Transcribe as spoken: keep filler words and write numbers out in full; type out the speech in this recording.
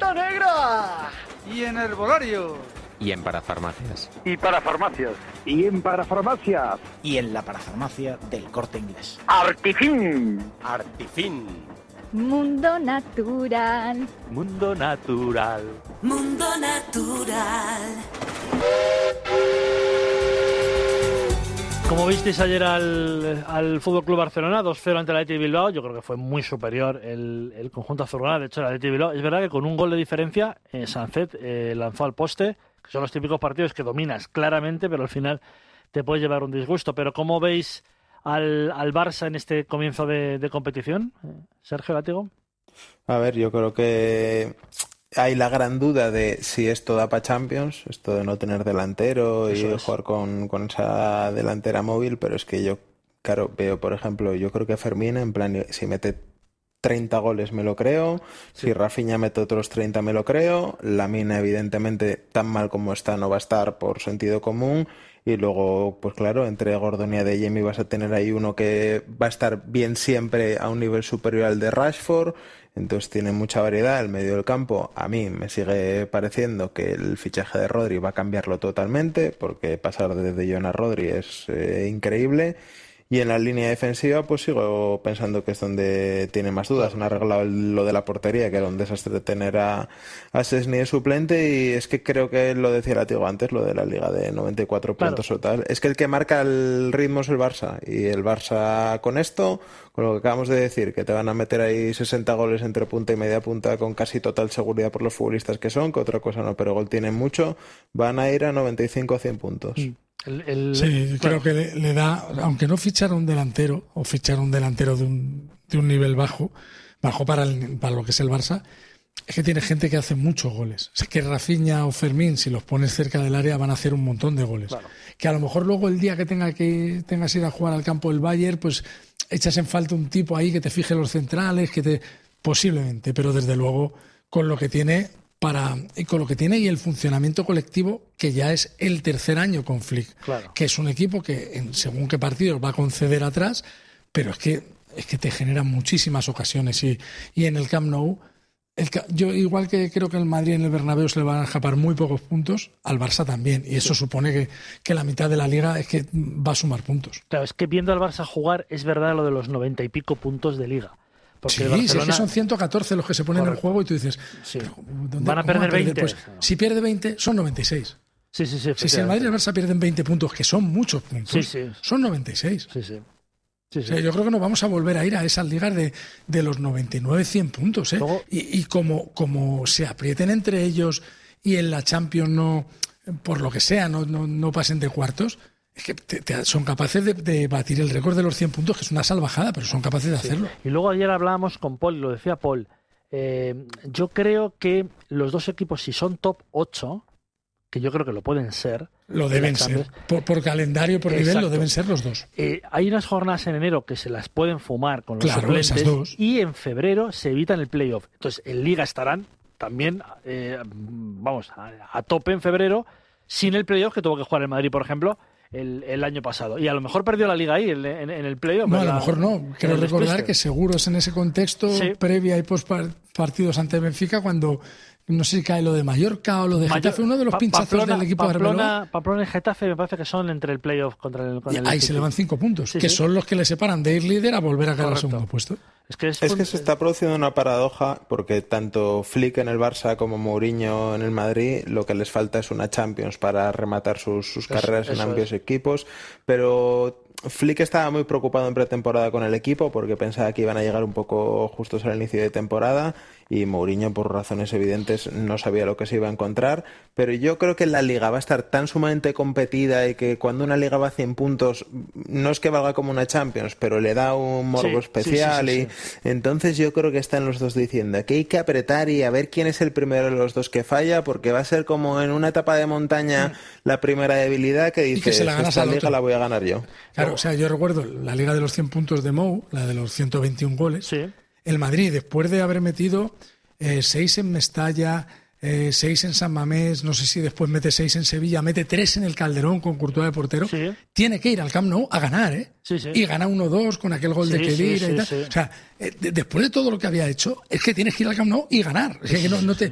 Pata Negra. Y en herbolario. Y en parafarmacias. Y parafarmacias. Y en parafarmacias. Y en la parafarmacia del Corte Inglés. Artifin. Artifin. Mundo natural. Mundo natural. Mundo natural. Como visteis ayer al, al F C Barcelona, dos cero ante el Athletic Bilbao, yo creo que fue muy superior el, el conjunto azulgrana. De hecho, el Athletic Bilbao, es verdad que con un gol de diferencia, eh, Sancet eh, lanzó al poste, que son los típicos partidos que dominas claramente, pero al final te puede llevar un disgusto. Pero ¿cómo veis al, al Barça en este comienzo de, de competición? Sergio Látigo. A ver, yo creo que hay la gran duda de si esto da para Champions, esto de no tener delantero y es. jugar con, con esa delantera móvil, pero es que yo, claro, veo, por ejemplo, yo creo que Fermín, en plan, si mete treinta goles me lo creo, sí. Si Rafinha mete otros treinta me lo creo, Lamine evidentemente tan mal como está no va a estar por sentido común, y luego, pues claro, entre Gordon y Adeyemi vas a tener ahí uno que va a estar bien siempre a un nivel superior al de Rashford. Entonces tiene mucha variedad el medio del campo. A mí me sigue pareciendo que el fichaje de Rodri va a cambiarlo totalmente, porque pasar de De Jong a Rodri es eh, increíble. Y en la línea defensiva pues sigo pensando que es donde tiene más dudas. Han arreglado lo de la portería, que era un desastre tener a, a Szczęsny de suplente, y es que creo que lo decía Látigo antes, lo de la liga de noventa y cuatro claro. puntos o tal. Es que el que marca el ritmo es el Barça, y el Barça con esto, con lo que acabamos de decir, que te van a meter ahí sesenta goles entre punta y media punta con casi total seguridad por los futbolistas que son, que otra cosa no, pero gol tienen mucho, van a ir a noventa y cinco a cien puntos. Mm. El, el, sí, claro. creo que le, le da, aunque no fichar un delantero o fichar un delantero de un, de un nivel bajo, bajo para, el, para lo que es el Barça, es que tiene gente que hace muchos goles. Es que Rafinha o Fermín, si los pones cerca del área, van a hacer un montón de goles. Claro. Que a lo mejor luego el día que tenga que tengas que ir a jugar al campo del Bayern, pues echas en falta un tipo ahí que te fije los centrales, que te posiblemente, pero desde luego con lo que tiene. Para, y con lo que tiene y el funcionamiento colectivo, que ya es el tercer año con Flick, claro. Que es un equipo que en según qué partidos va a conceder atrás, pero es que es que te genera muchísimas ocasiones, y, y en el Camp Nou, el, yo igual que creo que el Madrid en el Bernabéu se le van a escapar muy pocos puntos, al Barça también, y eso sí. supone que, que la mitad de la liga es que va a sumar puntos. Claro, es que viendo al Barça jugar, es verdad lo de los noventa y pico puntos de liga. Porque sí, Barcelona... sí, es que son ciento catorce los que se ponen Correcto. En el juego y tú dices, sí. ¿dónde, van a perder veinte. Pues, si pierde veinte, son noventa y seis. Sí, sí, sí. Si, si el Madrid y el Barça pierden veinte puntos, que son muchos puntos, sí, sí. son noventa y seis. Sí, sí. Sí, sí. O sea, yo creo que nos vamos a volver a ir a esas ligas de, de los noventa y nueve, cien puntos. ¿eh? Luego... Y, y como, como se aprieten entre ellos y en la Champions no, por lo que sea, no, no, no pasen de cuartos, es que te, te, son capaces de, de batir el récord de los cien puntos, que es una salvajada, pero son capaces de sí. hacerlo. Y luego ayer hablábamos con Paul, lo decía Paul, eh, yo creo que los dos equipos, si son top ocho, que yo creo que lo pueden ser. Lo deben ser. Por, por calendario y por Exacto. nivel lo deben ser los dos. Eh, hay unas jornadas en enero que se las pueden fumar con los claro, suplentes, esas dos. Y en febrero se evitan el playoff. Entonces, en Liga estarán también, eh, vamos, a, a tope en febrero, sin el playoff que tuvo que jugar el Madrid, por ejemplo, El, el año pasado. Y a lo mejor perdió la Liga ahí, en, en, en el playoff. No, a lo mejor no. Quiero recordar que seguros en ese contexto, sí. previa y post partidos ante Benfica, cuando no sé si cae lo de Mallorca o lo de Mayor, Getafe, uno de los pinchazos Pamplona, del equipo Pamplona, de Arbeloa. Pamplona y Getafe me parece que son entre el playoff contra el, con el ahí se le van cinco puntos, sí, que sí. son los que le separan de ir líder a volver a caer al segundo puesto. Es que, es, es que se está produciendo una paradoja, porque tanto Flick en el Barça como Mourinho en el Madrid, lo que les falta es una Champions para rematar sus, sus carreras eso, en amplios es. equipos, pero Flick estaba muy preocupado en pretemporada con el equipo porque pensaba que iban a llegar un poco justos al inicio de temporada, y Mourinho, por razones evidentes, no sabía lo que se iba a encontrar. Pero yo creo que la Liga va a estar tan sumamente competida, y que cuando una Liga va a cien puntos, no es que valga como una Champions, pero le da un morbo sí, especial. Sí, sí, sí, y sí. Entonces yo creo que están los dos diciendo que hay que apretar y a ver quién es el primero de los dos que falla, porque va a ser como en una etapa de montaña mm. la primera debilidad que dice, que esta Liga la voy a ganar yo. Claro, o sea, yo recuerdo la Liga de los cien puntos de Mou, la de los ciento veintiún goles. Sí. El Madrid, después de haber metido eh, seis en Mestalla, eh, seis en San Mamés, no sé si después mete seis en Sevilla, mete tres en el Calderón con Courtois de portero, sí. tiene que ir al Camp Nou a ganar, ¿eh? Sí, sí. Y gana uno dos con aquel gol sí, de Khedira sí, y tal. sí, sí. O sea, eh, de, después de todo lo que había hecho, es que tienes que ir al Camp Nou y ganar. Es que no, no te,